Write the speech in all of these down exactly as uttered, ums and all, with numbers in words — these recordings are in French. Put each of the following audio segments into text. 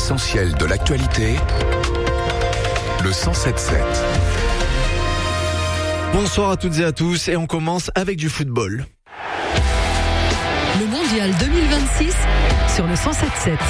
L'essentiel de l'actualité, le cent sept sept. Bonsoir à toutes et à tous et on commence avec du football. Le mondial deux mille vingt-six sur le cent sept sept.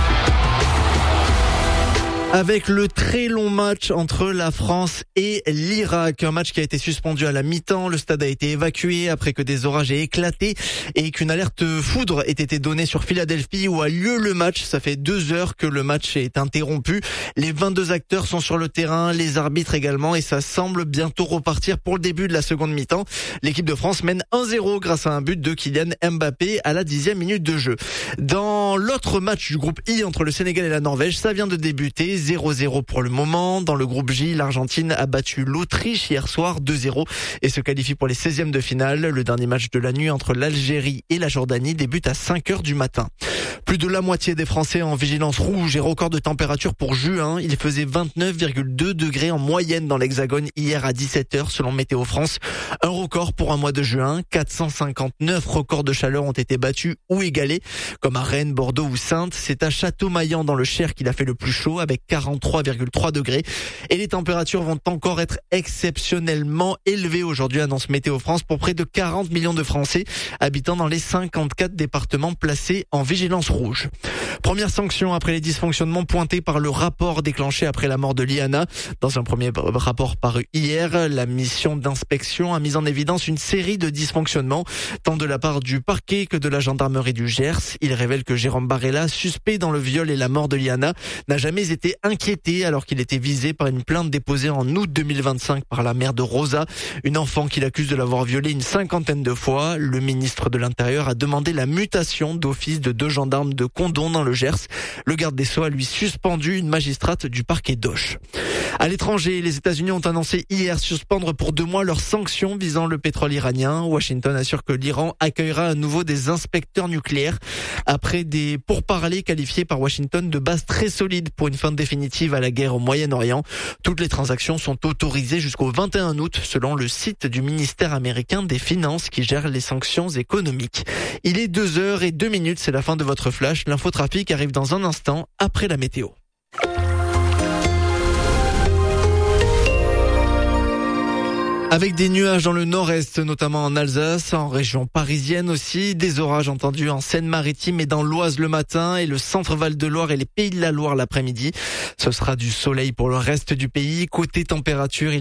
Avec le très long match entre la France et l'Irak, un match qui a été suspendu à la mi-temps, le stade a été évacué après que des orages aient éclaté et qu'une alerte foudre ait été donnée sur Philadelphie où a lieu le match. Ça fait deux heures que le match est interrompu. Les vingt-deux acteurs sont sur le terrain, les arbitres également, et ça semble bientôt repartir pour le début de la seconde mi-temps. L'équipe de France mène un zéro grâce à un but de Kylian Mbappé à la dixième minute de jeu. Dans l'autre match du groupe I entre le Sénégal et la Norvège, ça vient de débuter. zéro zéro pour le moment. Dans le groupe J, l'Argentine a battu l'Autriche hier soir deux zéro et se qualifie pour les seizièmes de finale. Le dernier match de la nuit entre l'Algérie et la Jordanie débute à cinq heures du matin. Plus de la moitié des Français en vigilance rouge et record de température pour juin. Il faisait vingt-neuf virgule deux degrés en moyenne dans l'Hexagone hier à dix-sept heures selon Météo France. Un record pour un mois de juin. quatre cent cinquante-neuf records de chaleur ont été battus ou égalés, comme à Rennes, Bordeaux ou Saintes. C'est à Château-Maillan dans le Cher qu'il a fait le plus chaud avec quarante-trois virgule trois degrés. Et les températures vont encore être exceptionnellement élevées aujourd'hui, annonce Météo France, pour près de quarante millions de Français habitant dans les cinquante-quatre départements placés en vigilance rouge. Première sanction après les dysfonctionnements pointés par le rapport déclenché après la mort de Liana. Dans un premier rapport paru hier, la mission d'inspection a mis en évidence une série de dysfonctionnements, tant de la part du parquet que de la gendarmerie du Gers. Il révèle que Jérôme Barella, suspect dans le viol et la mort de Liana, n'a jamais été inquiété alors qu'il était visé par une plainte déposée en août deux mille vingt-cinq par la mère de Rosa, une enfant qu'il accuse de l'avoir violée une cinquantaine de fois. Le ministre de l'Intérieur a demandé la mutation d'office de deux gendarmes de Condom dans le Gers. Le garde des Sceaux a lui suspendu une magistrate du parquet d'Auch. À l'étranger, les États-Unis ont annoncé hier suspendre pour deux mois leurs sanctions visant le pétrole iranien. Washington assure que l'Iran accueillera à nouveau des inspecteurs nucléaires après des pourparlers qualifiés par Washington de base très solide pour une fin définitive à la guerre au Moyen-Orient. Toutes les transactions sont autorisées jusqu'au vingt et un août selon le site du ministère américain des Finances qui gère les sanctions économiques. Il est deux heures et deux minutes, c'est la fin de votre flash. L'infotrafic arrive dans un instant après la météo. Avec des nuages dans le nord-est, notamment en Alsace, en région parisienne aussi, des orages entendus en Seine-Maritime et dans l'Oise le matin et le centre Val-de-Loire et les Pays de la Loire l'après-midi. Ce sera du soleil pour le reste du pays. Côté température,